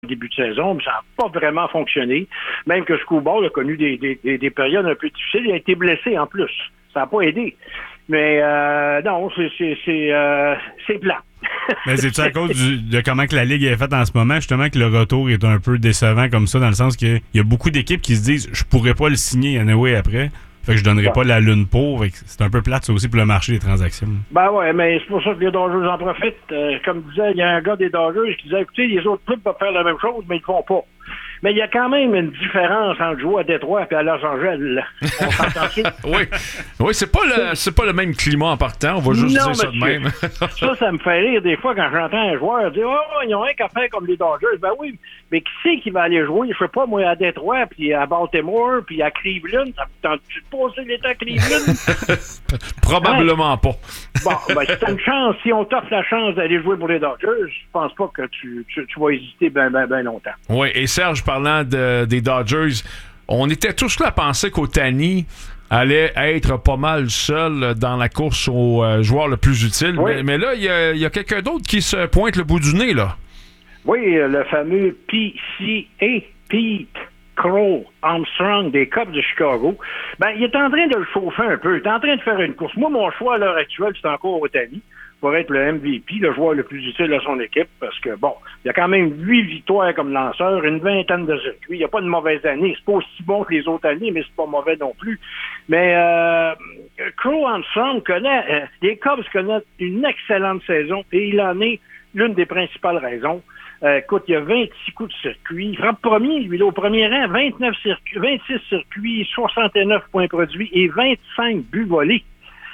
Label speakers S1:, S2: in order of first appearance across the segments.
S1: début de saison, mais ça n'a pas vraiment fonctionné. Même que Screwball a connu des périodes un peu difficiles. Il a été blessé en plus. Ça n'a pas aidé. Mais non, c'est plat.
S2: Mais c'est-tu à cause de comment que la Ligue est faite en ce moment, justement, que le retour est un peu décevant comme ça, dans le sens qu'il y a beaucoup d'équipes qui se disent « Je pourrais pas le signer anyway après ». Fait que je donnerais pas la lune pour. C'est un peu plate, ça aussi, pour le marché des transactions.
S1: Ben ouais, mais c'est pour ça que les Dodgers en profitent. Comme disait, il y a un gars des Dodgers qui disait, écoutez, les autres clubs peuvent faire la même chose, mais ils le font pas. Mais il y a quand même une différence entre jouer à Détroit et à Los Angeles. On s'entend-tu?
S3: Oui, c'est pas le même climat en partant. On va juste dire ça de même.
S1: ça me fait rire des fois quand j'entends un joueur dire « Oh, ils ont rien qu'à faire comme les Dodgers. » Ben oui, mais qui c'est qui va aller jouer? Je sais pas, moi, à Détroit, puis à Baltimore, puis à Cleveland. Ça me tente-tu de passer l'été à Cleveland?
S3: Probablement pas.
S1: Bon, ben si t'as une chance, si on t'offre la chance d'aller jouer pour les Dodgers, je pense pas que tu vas hésiter ben longtemps.
S3: Oui, et Serge, parlant des Dodgers, on était tous là à penser qu'Ohtani allait être pas mal seul dans la course au joueur le plus utile.
S1: Oui.
S3: Mais là, il y a quelqu'un d'autre qui se pointe le bout du nez, là.
S1: Oui, le fameux PCA, Pete Crow Armstrong des Cubs de Chicago. Ben, il est en train de le chauffer un peu. Il est en train de faire une course. Moi, mon choix à l'heure actuelle, c'est encore Ohtani pour être le MVP, le joueur le plus utile à son équipe, parce que, bon, il y a quand même 8 victoires comme lanceur, une vingtaine de circuits. Il n'y a pas une mauvaise année. C'est pas aussi bon que les autres années, mais c'est pas mauvais non plus. Mais Crow Armstrong connaît, les Cubs connaissent une excellente saison, et il en est l'une des principales raisons. Écoute, il y a 26 coups de circuit. Il frappe premier, lui, là, au premier rang, 26 circuits, 69 points produits et 25 buts volés.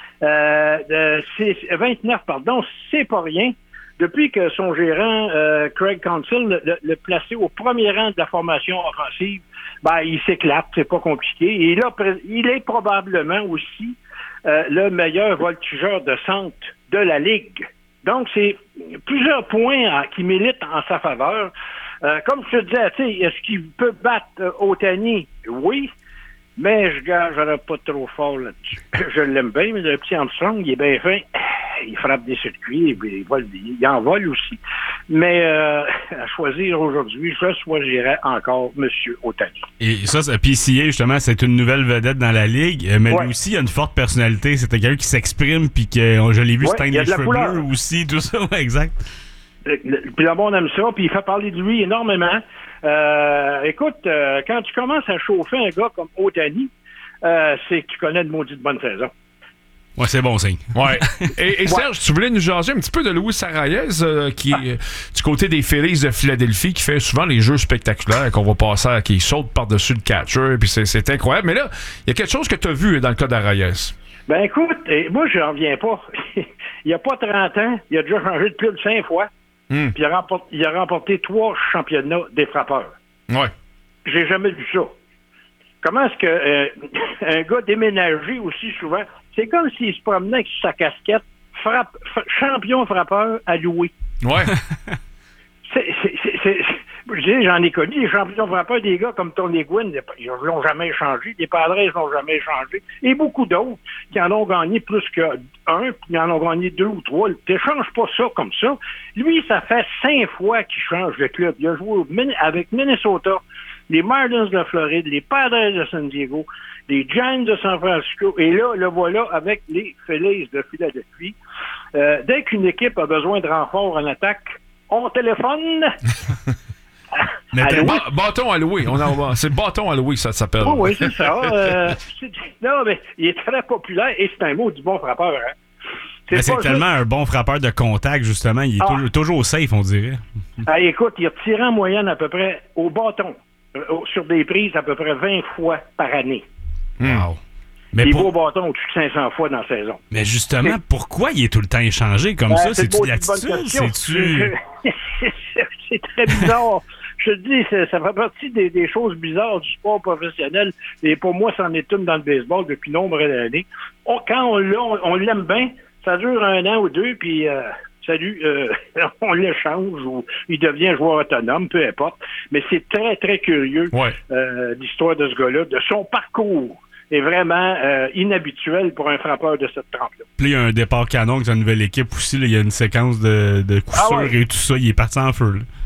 S1: 29, pardon, c'est pas rien. Depuis que son gérant, Craig Counsell, le placé au premier rang de la formation offensive, ben, il s'éclate, c'est pas compliqué. Et là, il est probablement aussi le meilleur voltigeur de centre de la Ligue. Donc, c'est plusieurs points qui militent en sa faveur. Comme je te disais, tu sais, est-ce qu'il peut battre Ohtani? Oui. Mais je gagerais pas trop fort là-dessus. Je l'aime bien, mais le petit Armstrong, il est bien fin. Il frappe des circuits, et il en vole aussi. Mais à choisir aujourd'hui, je choisirais encore M. Ohtani.
S2: Et ça, PCA, justement, c'est une nouvelle vedette dans la Ligue, mais lui aussi, il a une forte personnalité. C'est quelqu'un qui s'exprime, puis que je l'ai vu se teindre les cheveux bleus aussi, tout ça, exact.
S1: Puis le monde aime ça, puis il fait parler de lui énormément. Écoute, quand tu commences à chauffer un gars comme Ohtani, c'est que tu connais de maudite bonne saison.
S2: Ouais, c'est bon signe.
S3: Ouais. Et Serge, tu voulais nous jaser un petit peu de Luis Arraez, qui est du côté des Phillies de Philadelphie, qui fait souvent les jeux spectaculaires qu'on va passer à, qui saute par-dessus le catcher, puis c'est incroyable. Mais là, il y a quelque chose que tu as vu dans le cas d'Arraez.
S1: Ben écoute, moi, je n'en reviens pas. Il n'y a pas 30 ans, il a déjà changé de club 5 fois. Puis il a remporté 3 championnats des frappeurs.
S3: Ouais.
S1: J'ai jamais vu ça. Comment est-ce que un gars déménagé aussi souvent, c'est comme s'il se promenait avec sa casquette champion frappeur à louer.
S3: Ouais.
S1: J'en ai connu des champions frappeurs, des gars comme Tony Gwynn, ils l'ont jamais changé, les Padres l'ont jamais changé, et beaucoup d'autres qui en ont gagné plus qu'un, puis qui en ont gagné 2 ou 3. Tu n'échanges pas ça comme ça. Lui, ça fait 5 fois qu'il change de club. Il a joué avec Minnesota, les Marlins de Floride, les Padres de San Diego, les Giants de San Francisco, et là, le voilà avec les Phillies de Philadelphie. Dès qu'une équipe a besoin de renfort en attaque, on téléphone.
S3: Bâton à louer. C'est bâton à louer, ça s'appelle.
S1: Oui, c'est ça. Non, mais il est très populaire et c'est un mot du bon frappeur. Hein.
S2: C'est tellement un bon frappeur de contact, justement. Il est toujours safe, on dirait.
S1: Écoute, il tire en moyenne à peu près au bâton, sur des prises à peu près 20 fois par année.
S2: Wow.
S1: Mais il va au bâton au-dessus de 500 fois dans la saison.
S2: Mais justement, pourquoi il est tout le temps échangé comme ça? C'est-tu l'attitude?
S1: C'est très bizarre. Je te dis, ça fait partie des choses bizarres du sport professionnel. Et pour moi, c'en est une dans le baseball depuis nombre d'années. Quand on l'aime bien, ça dure 1 an ou 2, puis on l'échange ou il devient joueur autonome, peu importe. Mais c'est très, très curieux, l'histoire de ce gars-là, de son parcours. Est vraiment inhabituel pour un frappeur de cette trempe-là.
S2: Puis il y a un départ canon avec sa nouvelle équipe aussi. Là, il y a une séquence de coups sûrs et tout ça. Il est parti en feu. Là.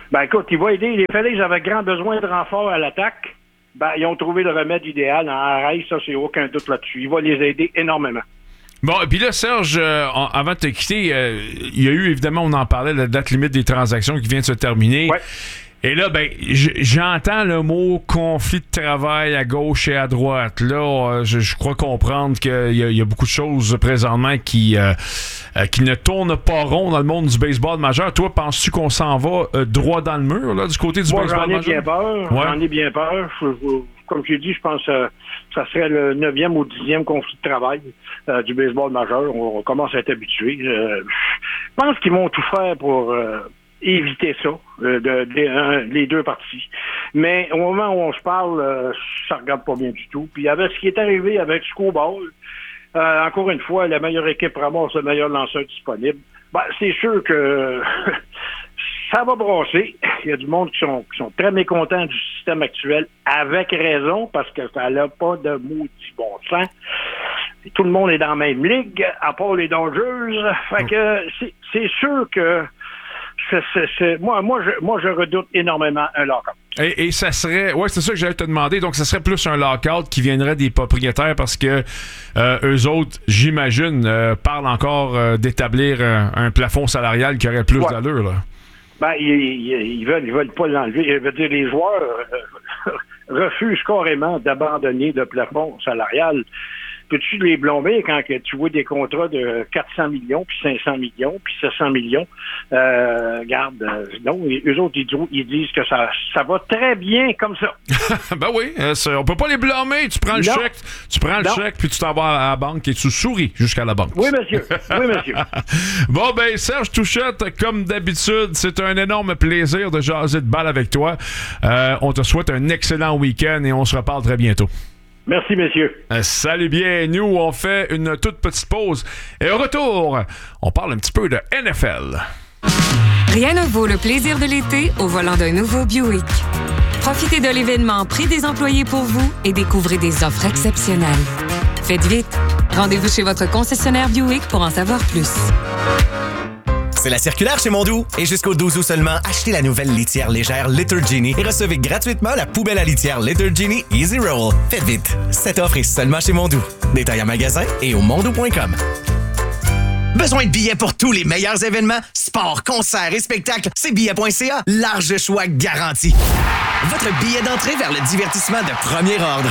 S1: Ben écoute, il va aider. Les Phillies avaient grand besoin de renfort à l'attaque. Ben, ils ont trouvé le remède idéal en Arraez, ça, c'est aucun doute là-dessus. Il va les aider énormément.
S3: Bon, et puis là, Serge, avant de te quitter, il y a eu, évidemment, on en parlait, la date limite des transactions qui vient de se terminer.
S1: Ouais.
S3: Et là, ben, j'entends le mot conflit de travail à gauche et à droite. Là, je crois comprendre qu'il y a beaucoup de choses présentement qui ne tournent pas rond dans le monde du baseball majeur. Toi, penses-tu qu'on s'en va droit dans le mur, là, du côté du baseball majeur?
S1: J'en ai bien peur. Comme j'ai dit, je pense que ça serait le 9e ou 10e conflit de travail du baseball majeur. On commence à être habitué. Je pense qu'ils vont tout faire pour éviter ça, les deux parties. Mais au moment où on se parle, ça regarde pas bien du tout. Puis avec ce qui est arrivé avec Scoball, encore une fois, la meilleure équipe ramasse le meilleur lanceur disponible. Ben, c'est sûr que ça va brasser. Il y a du monde qui sont très mécontents du système actuel, avec raison, parce que ça n'a pas de maudit bon sens. Et tout le monde est dans la même ligue, à part les Dodgers. Fait que c'est sûr que moi, je redoute énormément un lockout.
S3: Et ça serait... Ouais, c'est ça que j'allais te demander. Donc, ça serait plus un lockout qui viendrait des propriétaires parce que eux autres, j'imagine, parlent encore d'établir un plafond salarial qui aurait plus d'allure, là.
S1: Ben, ils veulent pas l'enlever. Je veux dire, les joueurs refusent carrément d'abandonner le plafond salarial. Peux-tu les blomber quand tu vois des contrats de 400 millions, puis 500 millions, puis 700 millions? Non, eux autres, ils disent que ça va très bien comme ça.
S3: Ben oui, on peut pas les blâmer. Tu prends le chèque, puis tu t'en vas à la banque et tu souris jusqu'à la banque.
S1: Oui, monsieur.
S3: Bon, ben, Serge Touchette, comme d'habitude, c'est un énorme plaisir de jaser de balle avec toi. On te souhaite un excellent week-end et on se reparle très bientôt.
S1: Merci, messieurs.
S3: Salut bien. Nous, on fait une toute petite pause. Et au retour, on parle un petit peu de NFL.
S4: Rien ne vaut le plaisir de l'été au volant d'un nouveau Buick. Profitez de l'événement Prix des employés pour vous et découvrez des offres exceptionnelles. Faites vite. Rendez-vous chez votre concessionnaire Buick pour en savoir plus.
S5: C'est la circulaire chez Mondou. Et jusqu'au 12 août seulement, achetez la nouvelle litière légère Litter Genie et recevez gratuitement la poubelle à litière Litter Genie Easy Roll. Faites vite. Cette offre est seulement chez Mondou. Détails en magasin et au mondou.com. Besoin de billets pour tous les meilleurs événements? Sport, concerts et spectacles? C'est billets.ca. Large choix garanti. Votre billet d'entrée vers le divertissement de premier ordre.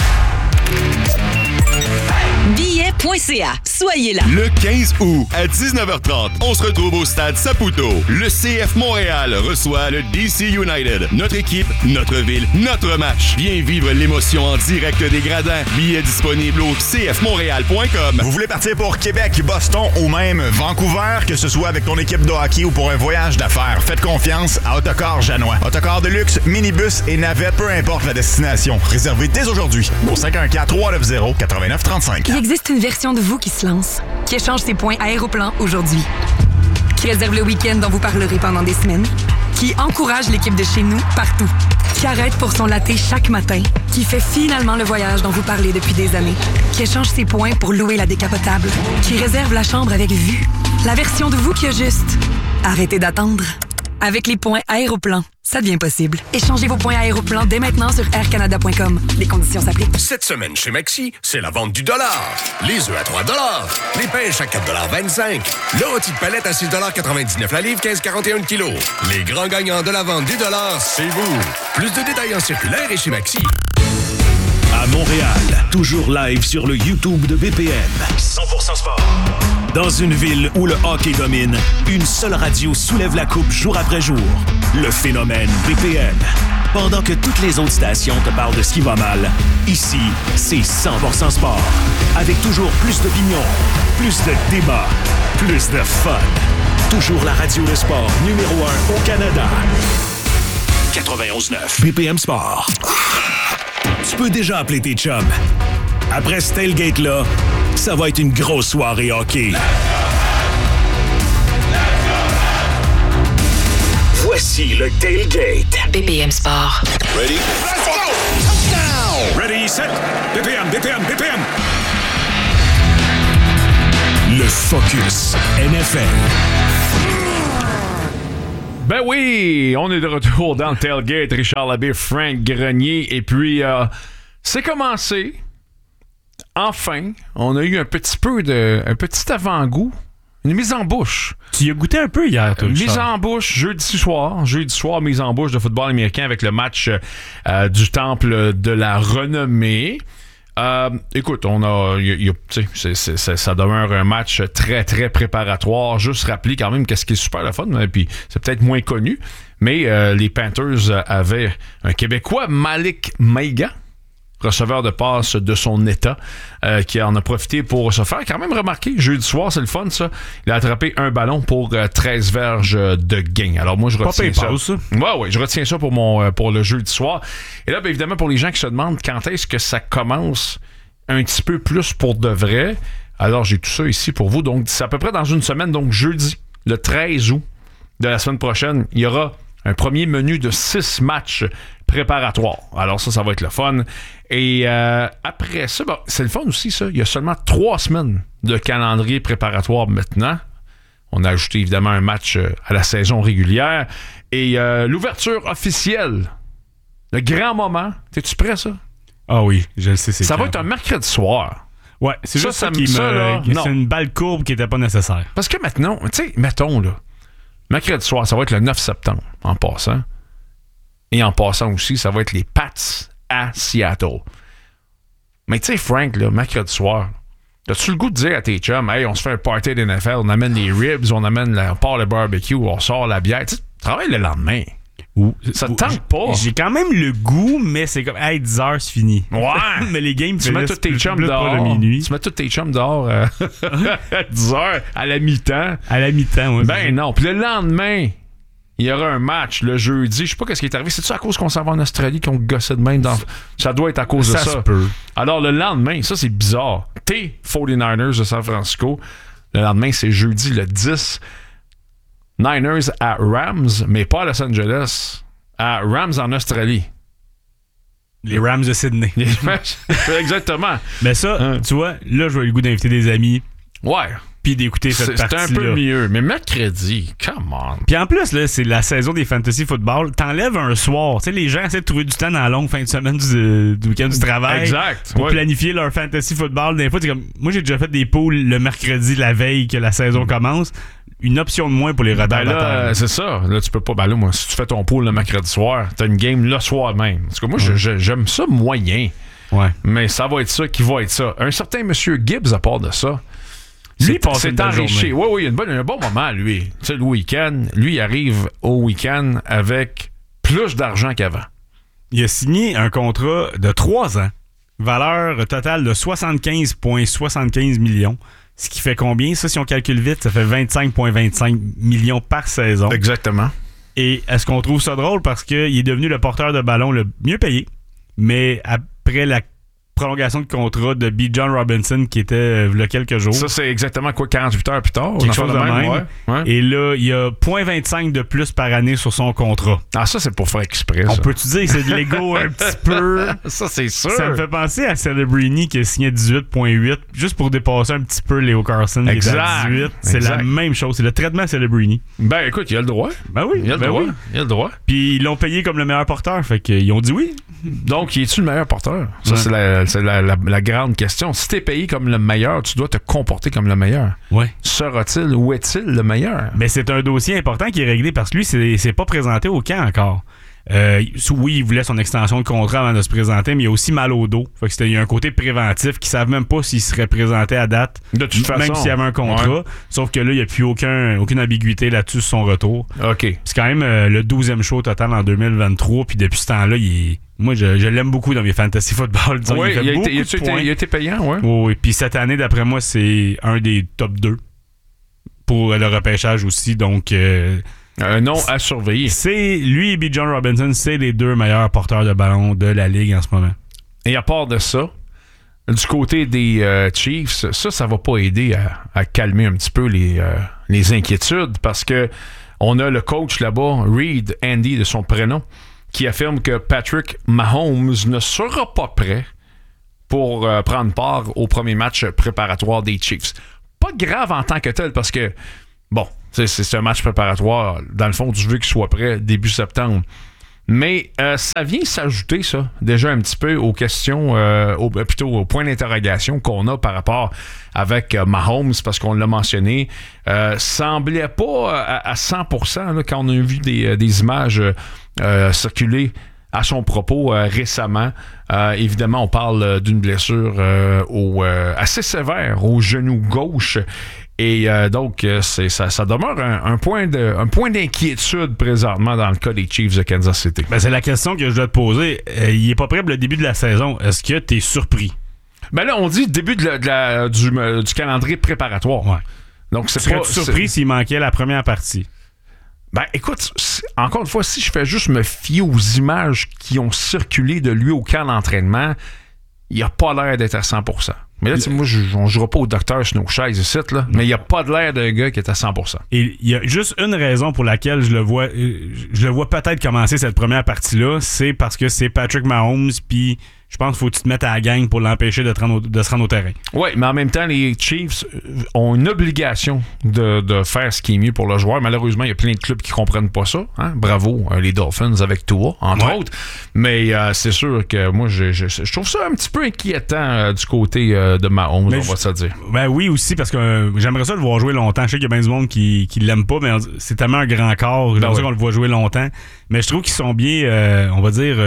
S6: Billets.ca. Soyez là.
S7: Le 15 août à 19h30, on se retrouve au stade Saputo. Le CF Montréal reçoit le DC United. Notre équipe, notre ville, notre match. Viens vivre l'émotion en direct des gradins. Billets disponibles au cfmontréal.com.
S8: Vous voulez partir pour Québec, Boston ou même Vancouver, que ce soit avec ton équipe de hockey ou pour un voyage d'affaires, faites confiance à Autocar Janois. Autocar de luxe, minibus et navette, peu importe la destination. Réservez dès aujourd'hui au 514-390-8935.
S4: Il existe une version de vous qui se lance, qui échange ses points Aéroplan aujourd'hui, qui réserve le week-end dont vous parlerez pendant des semaines, qui encourage l'équipe de chez nous partout, qui arrête pour son latte chaque matin, qui fait finalement le voyage dont vous parlez depuis des années, qui échange ses points pour louer la décapotable, qui réserve la chambre avec vue. La version de vous qui a juste arrêtez d'attendre. Avec les points Aéroplan, ça devient possible. Échangez vos points Aéroplan dès maintenant sur aircanada.com. Les conditions s'appliquent.
S9: Cette semaine chez Maxi, c'est la vente du dollar. Les œufs à 3 $, les pêches à 4,25 $, le rôti de palette à 6,99 $ la livre, 15,41 le kilo. Les grands gagnants de la vente du dollar, c'est vous. Plus de détails en circulaire et chez Maxi.
S10: À Montréal, toujours live sur le YouTube de BPM.
S9: 100% sport.
S10: Dans une ville où le hockey domine, une seule radio soulève la coupe jour après jour. Le phénomène BPM. Pendant que toutes les autres stations te parlent de ce qui va mal, ici, c'est 100% sport. Avec toujours plus d'opinions, plus de débats, plus de fun. Toujours la radio de sport numéro 1 au Canada. 91.9 BPM Sport. Tu peux déjà appeler tes chums. Après ce tailgate-là, ça va être une grosse soirée hockey. Voici le tailgate.
S6: BPM Sport.
S7: Ready?
S10: Let's go! Touchdown! Ready, set, BPM. Le Focus NFL.
S3: Ben oui, on est de retour dans le tailgate. Richard Labbé, Frank Grenier. Et puis, c'est commencé. Enfin, on a eu un petit avant-goût. Une mise en bouche.
S2: Tu y as goûté un peu hier, toi,
S3: Mise en bouche, jeudi soir, mise en bouche de football américain avec le match du Temple de la Renommée. Écoute, ça demeure un match très, très préparatoire. Juste rappeler quand même qu'est-ce qui est super le fun, et puis c'est peut-être moins connu, mais les Panthers avaient un Québécois, Malik Maiga, receveur de passe de son état, qui en a profité pour se faire quand même remarquer. Jeudi soir, c'est le fun, ça. Il a attrapé un ballon pour 13 verges de gain. Alors moi, je retiens ça. Ouais, je retiens ça pour le jeudi soir. Et là, bien évidemment, pour les gens qui se demandent quand est-ce que ça commence un petit peu plus pour de vrai, alors j'ai tout ça ici pour vous. Donc, c'est à peu près dans une semaine, donc jeudi, le 13 août de la semaine prochaine, il y aura un premier menu de 6 matchs préparatoires. Alors ça va être le fun. Et après ça, c'est le fun aussi, ça. Il y a seulement 3 semaines de calendrier préparatoire maintenant. On a ajouté évidemment un match à la saison régulière. Et l'ouverture officielle, le grand moment. T'es-tu prêt, ça?
S2: Ah oui, je le sais.
S3: Ça va être un mercredi soir.
S2: Ouais, c'est juste ça qui c'est une balle courbe qui n'était pas nécessaire.
S3: Parce que maintenant, tu sais, mettons, là, mercredi soir, ça va être le 9 septembre, en passant. Et en passant aussi, ça va être les Pats à Seattle. Mais tu sais, Frank, là, mercredi soir, as-tu le goût de dire à tes chums, hey, on se fait un party d'NFL, on amène les ribs, on part le barbecue, on sort la bière. Tu travailles le lendemain. Ça te tente pas.
S2: J'ai quand même le goût, mais c'est comme, hey, 10 heures, c'est fini.
S3: Ouais.
S2: Mais les games,
S3: tu mets tous tes chums dehors.
S2: Minuit.
S3: Tu mets tous tes chums dehors à 10 heures, à la mi-temps.
S2: À la mi-temps, oui.
S3: Ben non. Puis le lendemain, il y aura un match le jeudi. Je sais pas qu'est-ce qui est arrivé. C'est-tu à cause qu'on s'en va en Australie qu'on gossait de même dans... Ça doit être à cause de ça.
S2: Ça se peut.
S3: Alors, le lendemain, ça, c'est bizarre. T'es 49ers de San Francisco. Le lendemain, c'est jeudi, le 10. Niners à Rams, mais pas à Los Angeles. À Rams en Australie.
S2: Les Rams de Sydney.
S3: Exactement.
S2: Mais ça, tu vois, là, je vais le goût d'inviter des amis.
S3: Ouais.
S2: Puis d'écouter cette partie-là.
S3: C'est un peu mieux. Mais mercredi, come on.
S2: Puis en plus, là, c'est la saison des fantasy football. T'enlèves un soir. Tu sais, les gens essaient de trouver du temps dans la longue fin de semaine du week-end du travail.
S3: Exact.
S2: Pour planifier leur fantasy football. Des fois, c'est comme, moi, j'ai déjà fait des poules le mercredi, la veille que la saison commence. Une option de moins pour les retardataires.
S3: C'est ça. Là, tu peux pas. Ben là, moi, si tu fais ton pool le mercredi soir, t'as une game le soir même. Parce que moi, j'aime ça moyen.
S2: Ouais.
S3: Mais ça va être ça qui va être ça. Un certain monsieur Gibbs, à part de ça, lui, c'est enrichi. Oui, il y a un bon moment, lui. Tu sais, le week-end, lui, il arrive au week-end avec plus d'argent qu'avant.
S2: Il a signé un contrat de 3 ans, valeur totale de 75,75 millions. Ce qui fait combien? Ça, si on calcule vite, ça fait 25,25 millions par saison.
S3: Exactement.
S2: Et est-ce qu'on trouve ça drôle? Parce qu'il est devenu le porteur de ballon le mieux payé, mais après la prolongation de contrat de B. John Robinson qui était il y a quelques jours.
S3: Ça, c'est exactement 48 heures plus tard.
S2: Quelque chose de même. Ouais. Et là, il y a 0,25 de plus par année sur son contrat.
S3: Ah, ça, c'est pour faire exprès.
S2: On peut-tu dire que c'est de l'ego un petit peu?
S3: Ça, c'est sûr.
S2: Ça me fait penser à Celebrini qui a signé 18,8 juste pour dépasser un petit peu Leo Carson qui est à 18. C'est la même chose. C'est le traitement à Celebrini.
S3: Ben, écoute, il a le droit.
S2: Ben oui.
S3: Il a le droit. Il a le droit.
S2: Puis ils l'ont payé comme le meilleur porteur. Fait qu'ils ont dit oui.
S3: Donc, es-tu le meilleur porteur? Ça, c'est la grande question. Si t'es payé comme le meilleur, tu dois te comporter comme le meilleur.
S2: Ouais.
S3: Sera-t-il ou est-il le meilleur?
S2: Mais c'est un dossier important qui est réglé parce que lui, c'est pas présenté au camp encore. Oui, il voulait son extension de contrat avant de se présenter, mais il a aussi mal au dos. Fait que il y a un côté préventif qui ne savent même pas s'il serait présenté à date.
S3: De toute façon.
S2: Même s'il y avait un contrat. Ouais. Sauf que là, il n'y a plus aucune ambiguïté là-dessus sur son retour.
S3: OK.
S2: C'est quand même le 12e show total en 2023. Puis depuis ce temps-là, moi, je l'aime beaucoup dans mes fantasy football. Disons,
S3: oui, il a été payant, oui.
S2: Oui, puis cette année, d'après moi, c'est un des top 2 pour le repêchage aussi. Donc...
S3: un nom à surveiller.
S2: Lui et B. John Robinson, c'est les 2 meilleurs porteurs de ballon de la Ligue en ce moment.
S3: Et à part de ça, du côté des Chiefs, ça va pas aider à calmer un petit peu les inquiétudes parce que on a le coach là-bas, Reed Andy de son prénom, qui affirme que Patrick Mahomes ne sera pas prêt pour prendre part au premier match préparatoire des Chiefs. Pas grave en tant que tel parce que, bon, C'est un match préparatoire. Dans le fond, tu veux qu'il soit prêt début septembre. Mais ça vient s'ajouter, ça, déjà un petit peu aux questions, plutôt aux points d'interrogation qu'on a par rapport avec Mahomes, parce qu'on l'a mentionné. Semblait pas à 100% là, quand on a vu des images circuler à son propos récemment. Évidemment, on parle d'une blessure assez sévère au genou gauche. Et donc, ça demeure un point d'inquiétude présentement dans le cas des Chiefs de Kansas City.
S2: Ben, c'est la question que je dois te poser. Il est pas prêt pour le début de la saison. Est-ce que tu es surpris?
S3: Ben là, on dit début du calendrier préparatoire. Ouais. Donc,
S2: Serais-tu surpris s'il manquait la première partie?
S3: Ben, écoute, encore une fois, si je fais juste me fier aux images qui ont circulé de lui au camp d'entraînement, il a pas l'air d'être à 100%. Mais là, moi, on ne jouera pas au docteur Snowshine ici, là, mais il n'y a pas de l'air d'un gars qui est à 100%.
S2: Et il y a juste une raison pour laquelle je le vois peut-être commencer cette première partie-là, c'est parce que c'est Patrick Mahomes, puis je pense qu'il faut que tu te mettes à la gang pour l'empêcher de se rendre au terrain.
S3: Oui, mais en même temps, les Chiefs ont une obligation de faire ce qui est mieux pour le joueur. Malheureusement, il y a plein de clubs qui ne comprennent pas ça. Hein? Bravo, les Dolphins avec Tua, entre autres. Mais c'est sûr que moi, je trouve ça un petit peu inquiétant du côté de Mahomes, on va se dire.
S2: Ben oui, aussi, parce que j'aimerais ça le voir jouer longtemps. Je sais qu'il y a bien du monde qui l'aime pas, mais c'est tellement un grand corps. J'aimerais ça qu'on le voit jouer longtemps. Mais je trouve qu'ils sont bien, on va dire,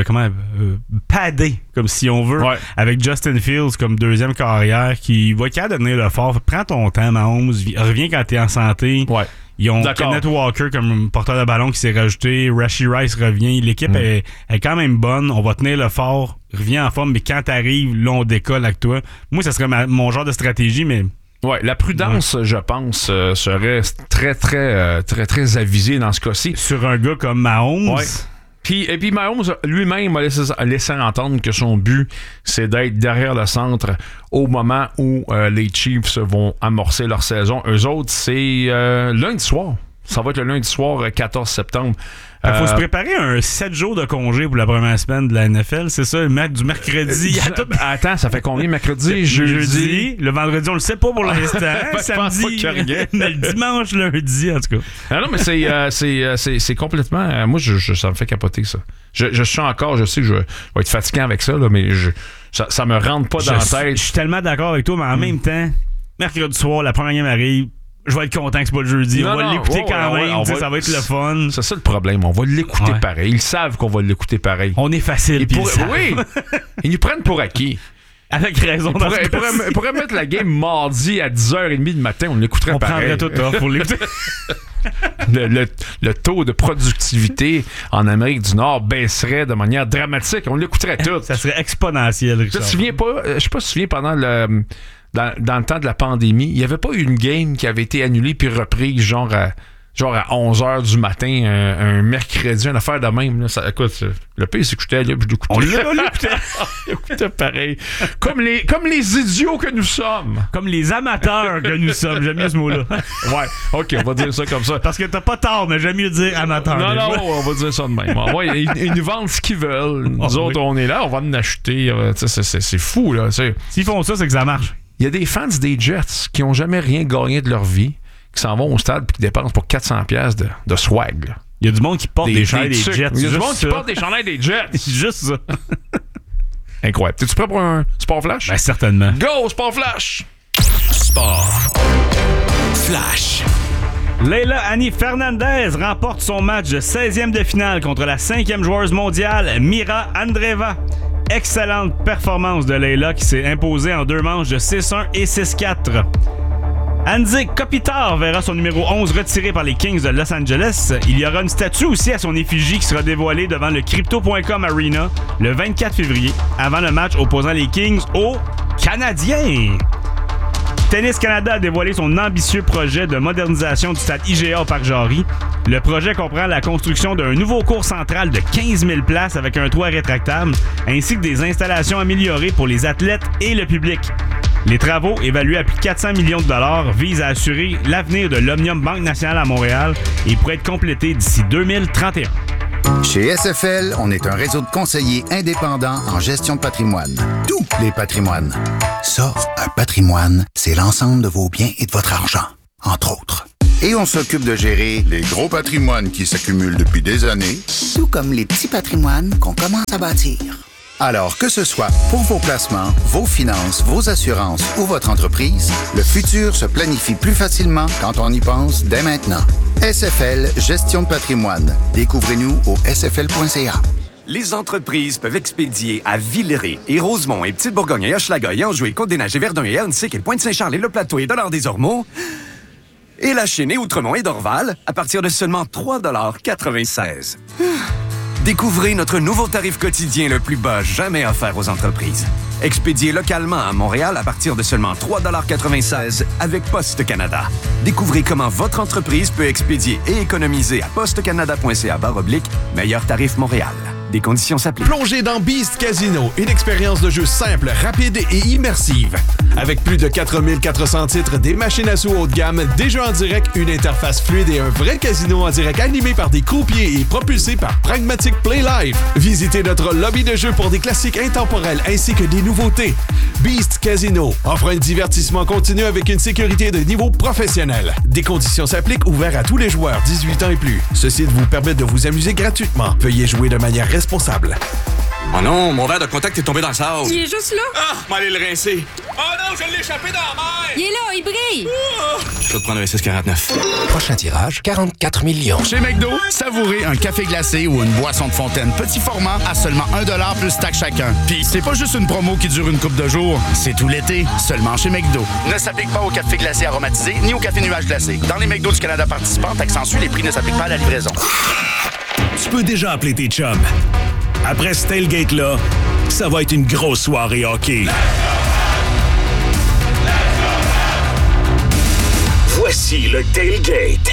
S2: padés, comme si on veut, avec Justin Fields comme deuxième carrière qui va être capable de tenir le fort. Prends ton temps, Mahomes, reviens quand t'es en santé.
S3: Ouais.
S2: Ils ont Kenneth Walker comme porteur de ballon qui s'est rajouté. Rashee Rice revient. L'équipe est quand même bonne. On va tenir le fort. Reviens en forme, mais quand t'arrives, là, on décolle avec toi. Moi, ça serait mon genre de stratégie, mais...
S3: Ouais, la prudence, je pense, serait très, très, très, très avisée dans ce cas-ci.
S2: Sur un gars comme Mahomes...
S3: Ouais. Et puis Mahomes lui-même a laissé entendre que son but, c'est d'être derrière le centre au moment où les Chiefs vont amorcer leur saison. Eux autres, c'est lundi soir. Ça va être le lundi soir, 14 septembre.
S2: Il faut se préparer un 7 jours de congé pour la première semaine de la NFL. C'est ça, du mercredi à tout...
S3: Attends, ça fait combien mercredi? Jeudi?
S2: Le vendredi, on le sait pas pour l'instant. Samedi, mais le dimanche, lundi, en tout cas.
S3: Non, mais c'est complètement... moi, ça me fait capoter, ça. Je suis encore... Je sais que je vais être fatiguant avec ça, là, mais ça me rentre pas dans la tête.
S2: Je suis tellement d'accord avec toi, mais en même temps, mercredi soir, la première game arrive. Je vais être content que c'est pas le jeudi. On va l'écouter quand même. Ça va être le fun.
S3: C'est ça le problème. On va l'écouter pareil. Ils savent qu'on va l'écouter pareil.
S2: On est facile.
S3: Oui. Ils nous prennent pour acquis.
S2: Avec raison.
S3: Ils pourraient mettre la game mardi à 10h30 du matin. On l'écouterait pareil.
S2: On prendrait tout pour l'écouter.
S3: Le taux de productivité en Amérique du Nord baisserait de manière dramatique. On l'écouterait tout.
S2: Ça serait exponentiel.
S3: Je ne me souviens pas. Je sais pas si tu te souviens pendant dans le temps de la pandémie, il n'y avait pas une game qui avait été annulée puis reprise genre à 11h du matin, un mercredi, une affaire de même. Là, écoute, le pire, c'est que j'étais là, je l'écoutais.
S2: On l'écoutait.
S3: On l'écoutait pareil. Comme les idiots que nous sommes.
S2: Comme les amateurs que nous sommes. J'aime mieux ce mot-là.
S3: Ouais, OK, on va dire ça comme ça.
S2: Parce que t'as pas tort, mais j'aime mieux dire amateur.
S3: Non, on va dire ça de même. Ouais, ils nous vendent ce qu'ils veulent. Nous autres, on est là, on va en acheter. C'est fou, là.
S2: S'ils font ça, c'est que ça marche.
S3: Il y a des fans des Jets qui n'ont jamais rien gagné de leur vie, qui s'en vont au stade et qui dépensent pour 400$ de swag. Là.
S2: Il y a du monde qui porte des chandails des Jets.
S3: Il y a du monde qui porte des chandails des Jets.
S2: C'est juste ça.
S3: Incroyable. T'es-tu prêt pour un Sport Flash?
S2: Ben, certainement.
S3: Go, Sport Flash!
S10: Sport Flash.
S2: Leila Annie Fernandez remporte son match de 16e de finale contre la 5e joueuse mondiale, Mira Andreeva. Excellente performance de Leila qui s'est imposée en 2 manches de 6-1 et 6-4. Andy Kopitar verra son numéro 11 retiré par les Kings de Los Angeles. Il y aura une statue aussi à son effigie qui sera dévoilée devant le Crypto.com Arena le 24 février, avant le match opposant les Kings aux Canadiens. Tennis Canada a dévoilé son ambitieux projet de modernisation du stade IGA au Parc Jarry. Le projet comprend la construction d'un nouveau court central de 15 000 places avec un toit rétractable, ainsi que des installations améliorées pour les athlètes et le public. Les travaux, évalués à plus de 400 millions de dollars, visent à assurer l'avenir de l'Omnium Banque Nationale à Montréal et pourraient être complétés d'ici 2031.
S11: Chez SFL, on est un réseau de conseillers indépendants en gestion de patrimoine. Tous les patrimoines. Ça, un patrimoine, c'est l'ensemble de vos biens et de votre argent, entre autres. Et on s'occupe de gérer les gros patrimoines qui s'accumulent depuis des années,
S12: tout comme les petits patrimoines qu'on commence à bâtir.
S11: Alors que ce soit pour vos placements, vos finances, vos assurances ou votre entreprise, le futur se planifie plus facilement quand on y pense dès maintenant. SFL Gestion de patrimoine. Découvrez-nous au sfl.ca.
S13: Les entreprises peuvent expédier à Villeray et Rosemont et Petite-Bourgogne et Hochelaga et Anjou et Côte-des-Neiges et Verdun et Hernesik et Pointe-Saint-Charles et Le Plateau et Dollard-des-Ormeaux et La Chênaie, Outremont et Dorval à partir de seulement 3,96 $. Découvrez notre nouveau tarif quotidien le plus bas jamais offert aux entreprises. Expédié localement à Montréal à partir de seulement 3,96 $ avec Poste Canada. Découvrez comment votre entreprise peut expédier et économiser à postecanada.ca/meilleur tarif Montréal. Des conditions s'appliquent.
S14: Plongez dans Beast Casino, une expérience de jeu simple, rapide et immersive. Avec plus de 4400 titres, des machines à sous haut de gamme, des jeux en direct, une interface fluide et un vrai casino en direct animé par des croupiers et propulsé par Pragmatic Play Live. Visitez notre lobby de jeux pour des classiques intemporels ainsi que des nouveautés. Beast Casino offre un divertissement continu avec une sécurité de niveau professionnel. Des conditions s'appliquent, ouvert à tous les joueurs 18 ans et plus. Ceci vous permet de vous amuser gratuitement. Veuillez jouer de manière responsable.
S15: Oh non, mon verre de contact est tombé dans le sable.
S16: Il est juste là.
S15: Ah, m'allez le rincer. Oh non, je l'ai échappé dans la mer.
S16: Il est là, il brille.
S15: Je vais te prendre un 649.
S17: Prochain tirage, 44 millions.
S18: Chez McDo, savourez un café glacé ou une boisson de fontaine petit format à seulement 1 $ plus taxe chacun. Puis c'est pas juste une promo qui dure une couple de jours, c'est tout l'été, seulement chez McDo. Ne s'applique pas au café glacé aromatisé ni au café nuage glacé. Dans les McDo du Canada participants, taxe en les prix ne s'appliquent pas à la livraison.
S10: Tu peux déjà appeler tes chums. Après ce tailgate-là, ça va être une grosse soirée hockey. Voici le tailgate.